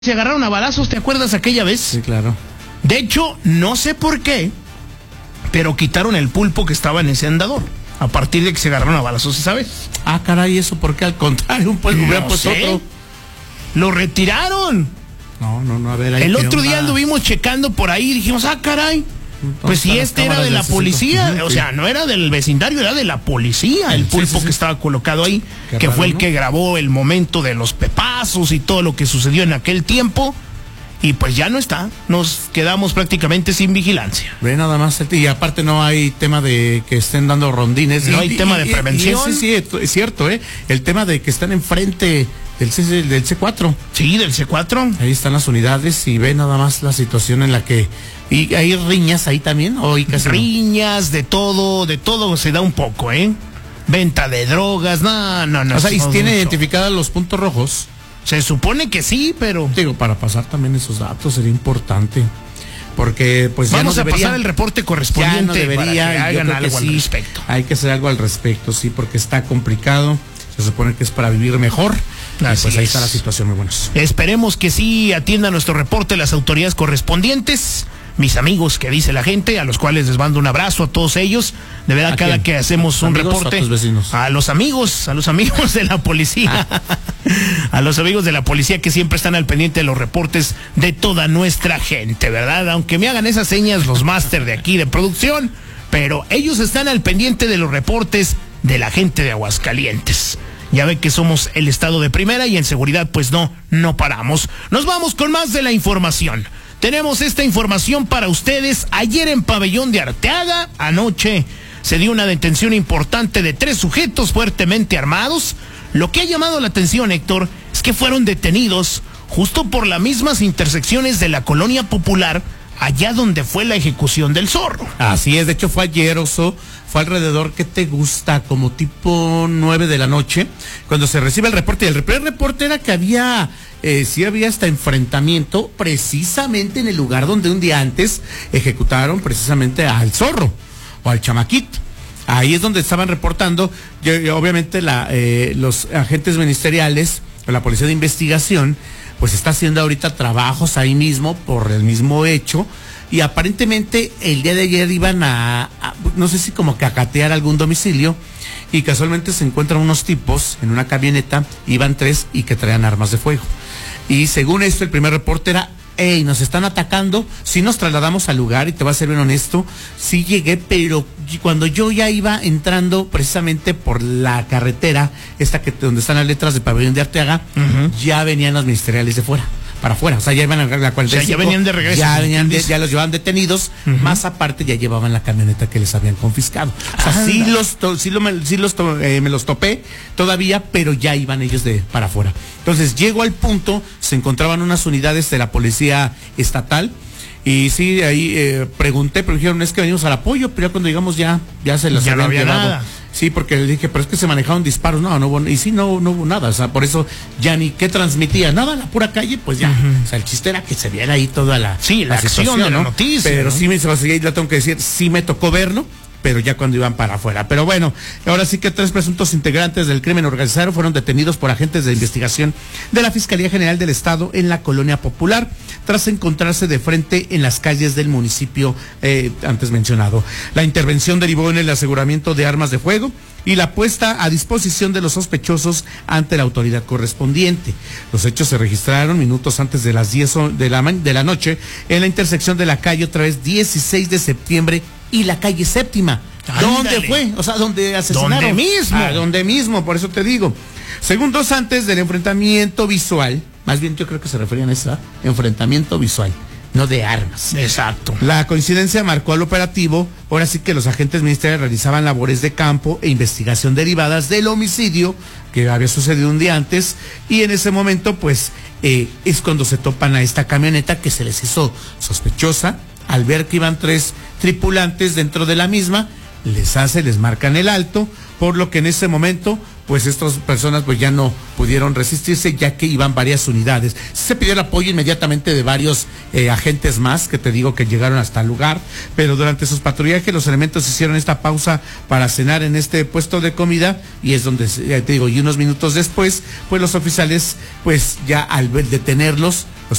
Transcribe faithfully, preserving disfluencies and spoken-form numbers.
Se agarraron a balazos, ¿te acuerdas aquella vez? Sí, claro. De hecho, no sé por qué, pero quitaron el pulpo que estaba en ese andador. A partir de que se agarraron a balazos esa vez. Ah, caray, ¿eso por qué? Al contrario, un pulpo hubiera puesto otro. Lo retiraron. No, no, no, a ver. Ahí el otro onda. día anduvimos checando por ahí y dijimos, ah, caray. Pues si este era de la policía, o sea, no era del vecindario, era de la policía, el pulpo sí, sí, sí. que estaba colocado ahí, Qué que raro, fue el ¿no? que grabó el momento de los pepazos y todo lo que sucedió en aquel tiempo, y pues ya no está, nos quedamos prácticamente sin vigilancia. Ve nada más, y aparte no hay tema de que estén dando rondines. No y, hay tema y, de prevención. Y, y, sí, sí, es cierto, ¿eh? El tema de que están enfrente del, C, del C cuatro. Sí, del C cuatro. Ahí están las unidades y ve nada más la situación en la que... ¿Y hay riñas ahí también? ¿O hay casi riñas, no? de todo, de todo se da un poco, ¿eh? Venta de drogas, no, no, no. O sea, ¿y no, tiene mucho. identificados los puntos rojos? Se supone que sí, pero... Digo, para pasar también esos datos sería importante. Porque pues Vamos ya no debería, a pasar el reporte correspondiente ya no debería, para que hagan yo creo algo que sí, al respecto. Hay que hacer algo al respecto, sí, porque está complicado. Se supone que es para vivir mejor. Así pues ahí es. está la situación, muy buenos. Esperemos que sí atiendan nuestro reporte las autoridades correspondientes. Mis amigos, que dice la gente, a los cuales les mando un abrazo a todos ellos. De verdad, cada quién? que hacemos un reporte. ¿A tus vecinos? A los amigos, a los amigos de la policía. Ah. A los amigos de la policía que siempre están al pendiente de los reportes de toda nuestra gente, ¿verdad? Aunque me hagan esas señas los máster de aquí de producción, pero ellos están al pendiente de los reportes de la gente de Aguascalientes. Ya ve que somos el estado de primera y en seguridad pues no, no paramos. Nos vamos con más de la información. Tenemos esta información para ustedes. Ayer en Pabellón de Arteaga, anoche, se dio una detención importante de tres sujetos fuertemente armados. Lo que ha llamado la atención, Héctor, es que fueron detenidos justo por las mismas intersecciones de la Colonia Popular, allá donde fue la ejecución del zorro. Así es, de hecho fue ayer, Oso, fue alrededor, ¿qué te gusta? Como tipo nueve de la noche, cuando se recibe el reporte. Y el primer reporte era que había, eh, sí había hasta enfrentamiento, precisamente en el lugar donde un día antes ejecutaron precisamente al zorro, o al chamaquito. Ahí es donde estaban reportando, yo, yo, obviamente la, eh, los agentes ministeriales, la policía de investigación, pues está haciendo ahorita trabajos ahí mismo por el mismo hecho, y aparentemente el día de ayer iban a, a no sé si como que a catear algún domicilio, y casualmente se encuentran unos tipos en una camioneta, iban tres y que traían armas de fuego. Y según esto, el primer reporte era, hey, nos están atacando. Sí nos trasladamos al lugar, y te voy a ser bien honesto, sí llegué, pero cuando yo ya iba entrando precisamente por la carretera, esta que donde están las letras de Pabellón de Arteaga, uh-huh. ya venían los ministeriales de fuera, para afuera, o sea, ya iban a la cuarenta y cinco, o sea, ya venían de regreso. Ya, venían de, ya los llevaban detenidos, uh-huh. más aparte ya llevaban la camioneta que les habían confiscado. O sea, ah, sí, los, to, sí, lo, sí los to, eh, me los topé todavía, pero ya iban ellos de para afuera. Entonces, llego al punto, se encontraban unas unidades de la policía estatal, y sí, ahí eh, pregunté, pero dijeron, es que venimos al apoyo, pero ya cuando llegamos ya, ya se las ya habían no había llevado. Nada. Sí, porque le dije, pero es que se manejaron disparos, no, no hubo, y sí, no, no hubo nada, o sea, por eso ya ni qué transmitía, nada, la pura calle, pues ya, uh-huh. o sea, el chiste era que se viera ahí toda la, sí, la, la acción de la ¿no? noticia. Pero ¿no? sí, me la tengo que decir, sí me tocó verlo, pero ya cuando iban para afuera. Pero bueno, ahora sí que tres presuntos integrantes del crimen organizado fueron detenidos por agentes de investigación de la Fiscalía General del Estado en la Colonia Popular, tras encontrarse de frente en las calles del municipio eh, antes mencionado. La intervención derivó en el aseguramiento de armas de fuego y la puesta a disposición de los sospechosos ante la autoridad correspondiente. Los hechos se registraron minutos antes de las diez de la, de la noche en la intersección de la calle otra vez dieciséis de septiembre y la calle Séptima. Ándale. ¿Dónde fue? O sea, donde asesinaron. ¿Dónde mismo? Ah, donde mismo, por eso te digo. Segundos antes del enfrentamiento visual, más bien yo creo que se referían a ese enfrentamiento visual, no de armas. Exacto. La coincidencia marcó al operativo. Ahora sí que los agentes ministeriales realizaban labores de campo e investigación derivadas del homicidio que había sucedido un día antes, y en ese momento pues eh, es cuando se topan a esta camioneta que se les hizo sospechosa. Al ver que iban tres tripulantes dentro de la misma, les hace, les marcan el alto, por lo que en ese momento pues estas personas pues ya no pudieron resistirse, ya que iban varias unidades. Se pidió el apoyo inmediatamente de varios eh, agentes más, que te digo que llegaron hasta el lugar, pero durante sus patrullajes los elementos hicieron esta pausa para cenar en este puesto de comida, y es donde, ya te digo, y unos minutos después, pues los oficiales, pues ya al detenerlos,